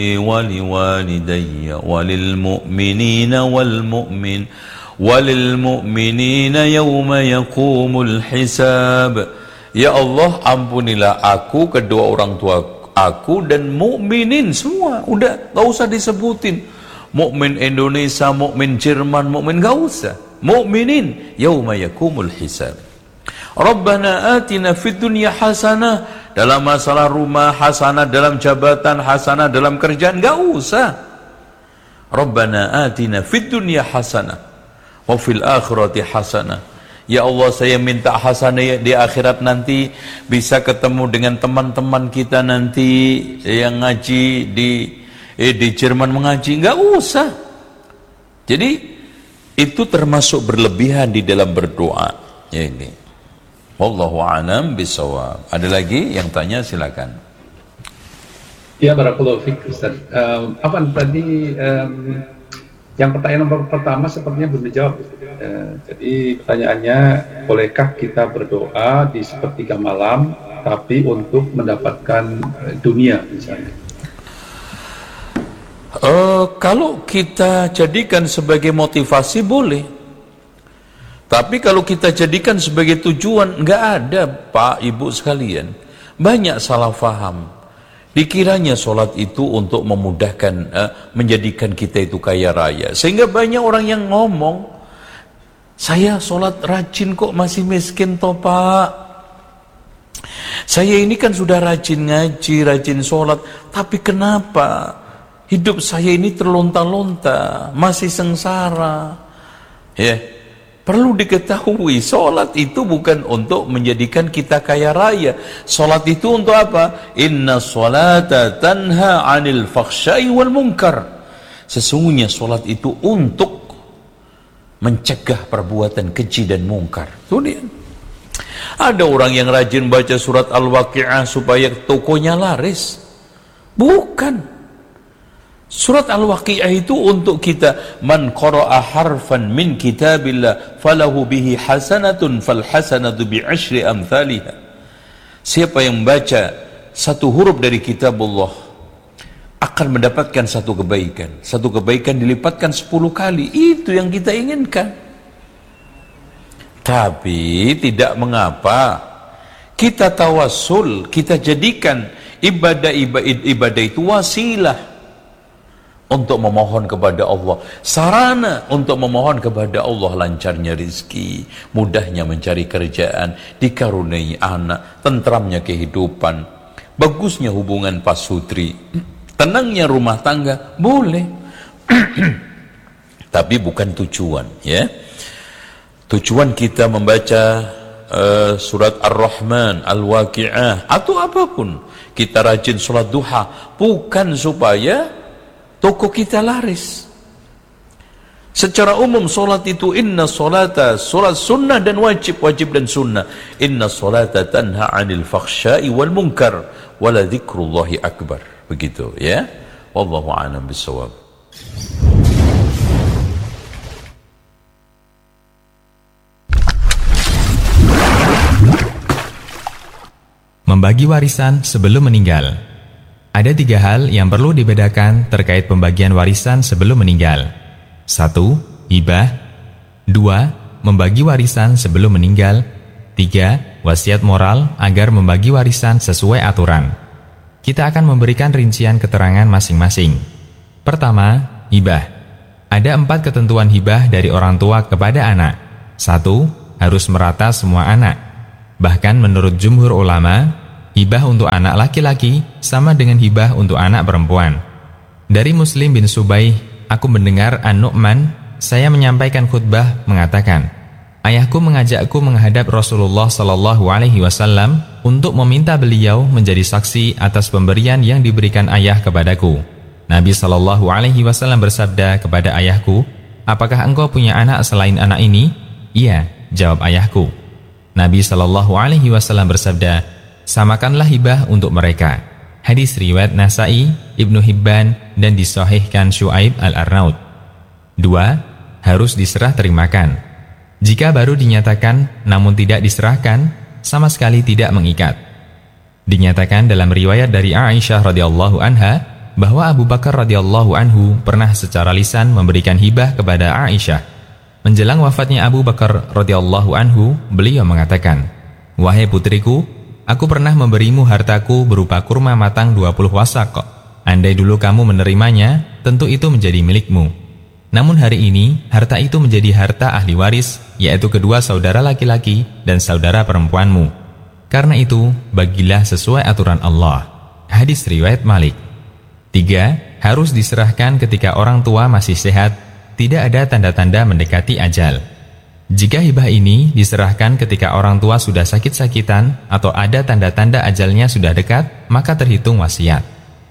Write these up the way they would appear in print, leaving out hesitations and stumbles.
ولوالدي وللمؤمنين وللمؤمنين يوم يقوم الحساب. Ya Allah, ampunilah aku, kedua orang tua aku, dan mukminin semua. Udah, gak usah disebutin mukmin Indonesia, mukmin Jerman, mukmin, gak usah. Mukminin yauma yaqumul hisab. Rabbana atina fid dunya hasanah, dalam masalah rumah hasanah, dalam jabatan hasanah, dalam kerjaan gak usah. Rabbana atina fid dunya hasanah wa fil akhirati hasanah. Ya Allah, saya minta hasanah di akhirat nanti, bisa ketemu dengan teman-teman kita nanti yang ngaji di Jerman mengaji, gak usah. Jadi itu termasuk berlebihan di dalam berdoa. Ya ini. Wallahu a'lam bishawab. Ada lagi yang tanya, silakan. Ya, barakallahu fiik Ustaz. Apa tadi yang pertanyaan nomor pertama sepertinya belum dijawab. Jadi pertanyaannya, bolehkah kita berdoa di sepertiga malam tapi untuk mendapatkan dunia misalnya? Kalau kita jadikan sebagai motivasi boleh. Tapi kalau kita jadikan sebagai tujuan, nggak ada, Pak, Ibu sekalian. Banyak salah faham. Dikiranya sholat itu untuk memudahkan, menjadikan kita itu kaya raya. Sehingga banyak orang yang ngomong, saya sholat rajin kok masih miskin toh, Pak. Saya ini kan sudah rajin ngaji, rajin sholat, tapi kenapa hidup saya ini terlonta-lonta, masih sengsara? Ya. Perlu diketahui, sholat itu bukan untuk menjadikan kita kaya raya. Sholat itu untuk apa? Inna sholata tanha anil fakhsyai wal munkar. Sesungguhnya sholat itu untuk mencegah perbuatan keji dan mungkar. Tuh dia. Ada orang yang rajin baca surat Al-Waqi'ah supaya tokonya laris. Bukan. Surat Al-Waqi'ah itu untuk kita, man qara'a harfan min kitabillah falahu bihi hasanatun fal hasanatu bi asyri amthaliha. Siapa yang membaca satu huruf dari kitabullah akan mendapatkan satu kebaikan. Satu kebaikan dilipatkan 10 kali. Itu yang kita inginkan. Tapi tidak mengapa kita tawassul, kita jadikan ibadah itu wasilah untuk memohon kepada Allah, sarana untuk memohon kepada Allah lancarnya rizki, mudahnya mencari kerjaan, dikaruniai anak, tentramnya kehidupan, bagusnya hubungan pasutri, tenangnya rumah tangga, boleh. Tapi bukan tujuan, ya. Tujuan kita membaca surat Ar-Rahman, Al-Waqi'ah, atau apapun, kita rajin sholat duha, bukan supaya toko kita laris. Secara umum solat itu, inna solata, solat sunnah dan wajib, wajib dan sunnah. Inna solata tanha anil fakhsyai wal munkar wala dzikrullahi akbar. Begitu, ya. Wallahu a'lam bishawab. Membagi warisan sebelum meninggal. Ada 3 hal yang perlu dibedakan terkait pembagian warisan sebelum meninggal. 1. Hibah. 2. Membagi warisan sebelum meninggal. 3. Wasiat moral agar membagi warisan sesuai aturan. Kita akan memberikan rincian keterangan masing-masing. Pertama, hibah. Ada 4 ketentuan hibah dari orang tua kepada anak. 1. Harus merata semua anak. Bahkan menurut jumhur ulama, hibah untuk anak laki-laki sama dengan hibah untuk anak perempuan. Dari Muslim bin Subaih, aku mendengar An-Nu'man, saya menyampaikan khutbah mengatakan, ayahku mengajakku menghadap Rasulullah SAW untuk meminta beliau menjadi saksi atas pemberian yang diberikan ayah kepadaku. Nabi SAW bersabda kepada ayahku, apakah engkau punya anak selain anak ini? Iya, jawab ayahku. Nabi SAW bersabda, samakanlah hibah untuk mereka. Hadis riwayat Nasai, Ibnu Hibban, dan disahihkan Syuaib Al-Arnaud. 2. Harus diserah terimakan. Jika baru dinyatakan namun tidak diserahkan, sama sekali tidak mengikat. Dinyatakan dalam riwayat dari Aisyah radhiyallahu anha, bahwa Abu Bakar radhiyallahu anhu pernah secara lisan memberikan hibah kepada Aisyah. Menjelang wafatnya Abu Bakar radhiyallahu anhu, beliau mengatakan, "Wahai putriku, aku pernah memberimu hartaku berupa kurma matang 20 wasak. Andai dulu kamu menerimanya, tentu itu menjadi milikmu. Namun hari ini, harta itu menjadi harta ahli waris, yaitu kedua saudara laki-laki dan saudara perempuanmu. Karena itu, bagilah sesuai aturan Allah." Hadis riwayat Malik. 3. Harus diserahkan ketika orang tua masih sehat, tidak ada tanda-tanda mendekati ajal. Jika hibah ini diserahkan ketika orang tua sudah sakit-sakitan atau ada tanda-tanda ajalnya sudah dekat, maka terhitung wasiat.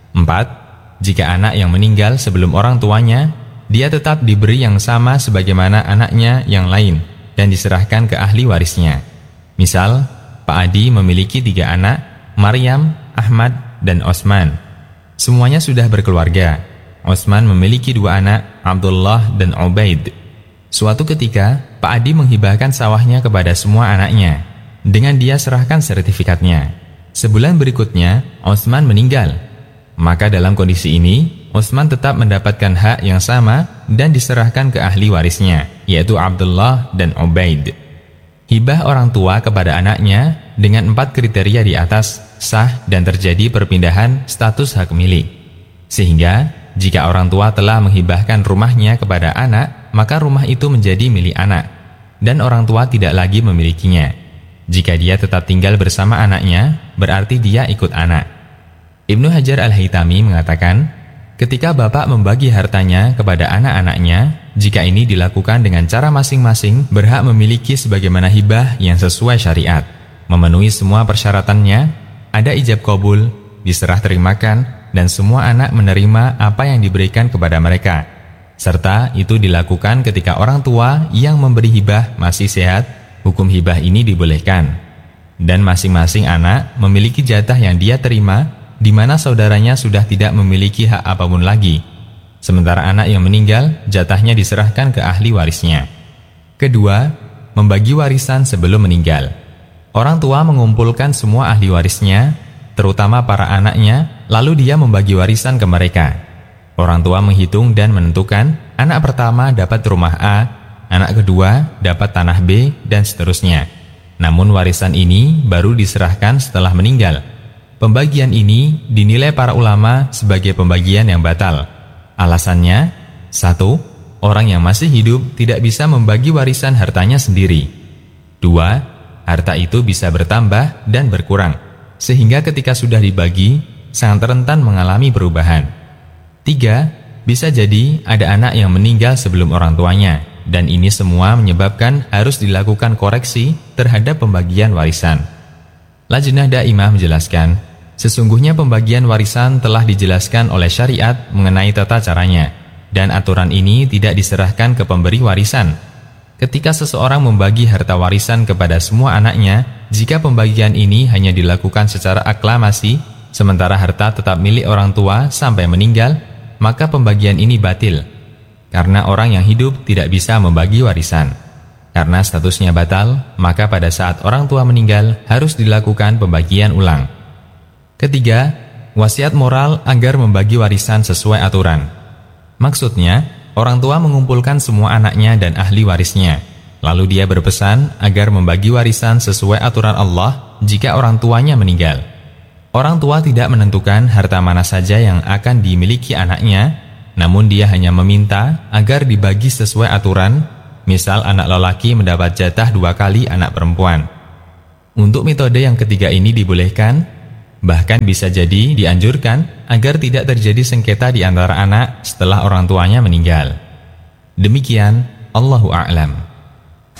4. Jika anak yang meninggal sebelum orang tuanya, dia tetap diberi yang sama sebagaimana anaknya yang lain dan diserahkan ke ahli warisnya. Misal, Pak Adi memiliki 3 anak, Maryam, Ahmad, dan Osman. Semuanya sudah berkeluarga. Osman memiliki 2 anak, Abdullah dan Ubaid. Suatu ketika, Pak Adi menghibahkan sawahnya kepada semua anaknya. Dengan dia serahkan sertifikatnya. Sebulan berikutnya, Osman meninggal. Maka dalam kondisi ini, Osman tetap mendapatkan hak yang sama dan diserahkan ke ahli warisnya, yaitu Abdullah dan Ubaid. Hibah orang tua kepada anaknya dengan 4 kriteria di atas sah dan terjadi perpindahan status hak milik. Sehingga, jika orang tua telah menghibahkan rumahnya kepada anak, maka rumah itu menjadi milik anak, dan orang tua tidak lagi memilikinya. Jika dia tetap tinggal bersama anaknya, berarti dia ikut anak. Ibnu Hajar Al-Haytami mengatakan, ketika bapak membagi hartanya kepada anak-anaknya, jika ini dilakukan dengan cara masing-masing berhak memiliki sebagaimana hibah yang sesuai syariat, memenuhi semua persyaratannya, ada ijab qabul, diserah terimakan, dan semua anak menerima apa yang diberikan kepada mereka. Serta itu dilakukan ketika orang tua yang memberi hibah masih sehat, hukum hibah ini dibolehkan. Dan masing-masing anak memiliki jatah yang dia terima, di mana saudaranya sudah tidak memiliki hak apapun lagi. Sementara anak yang meninggal, jatahnya diserahkan ke ahli warisnya. Kedua, membagi warisan sebelum meninggal. Orang tua mengumpulkan semua ahli warisnya, terutama para anaknya, lalu dia membagi warisan ke mereka. Orang tua menghitung dan menentukan, anak pertama dapat rumah A, anak kedua dapat tanah B, dan seterusnya. Namun warisan ini baru diserahkan setelah meninggal. Pembagian ini dinilai para ulama sebagai pembagian yang batal. Alasannya, 1. Orang yang masih hidup tidak bisa membagi warisan hartanya sendiri. 2. Harta itu bisa bertambah dan berkurang, sehingga ketika sudah dibagi, sangat rentan mengalami perubahan. 3. Bisa jadi ada anak yang meninggal sebelum orang tuanya, dan ini semua menyebabkan harus dilakukan koreksi terhadap pembagian warisan. Lajnah Daimah menjelaskan, sesungguhnya pembagian warisan telah dijelaskan oleh syariat mengenai tata caranya, dan aturan ini tidak diserahkan ke pemberi warisan. Ketika seseorang membagi harta warisan kepada semua anaknya, jika pembagian ini hanya dilakukan secara aklamasi, sementara harta tetap milik orang tua sampai meninggal, maka pembagian ini batil. Karena orang yang hidup tidak bisa membagi warisan. Karena statusnya batal, maka pada saat orang tua meninggal harus dilakukan pembagian ulang. Ketiga, wasiat moral agar membagi warisan sesuai aturan. Maksudnya, orang tua mengumpulkan semua anaknya dan ahli warisnya. Lalu dia berpesan agar membagi warisan sesuai aturan Allah jika orang tuanya meninggal. Orang tua tidak menentukan harta mana saja yang akan dimiliki anaknya, namun dia hanya meminta agar dibagi sesuai aturan, misal anak lelaki mendapat jatah 2 kali anak perempuan. Untuk metode yang ketiga ini dibolehkan, bahkan bisa jadi dianjurkan agar tidak terjadi sengketa di antara anak setelah orang tuanya meninggal. Demikian, Allahu a'lam.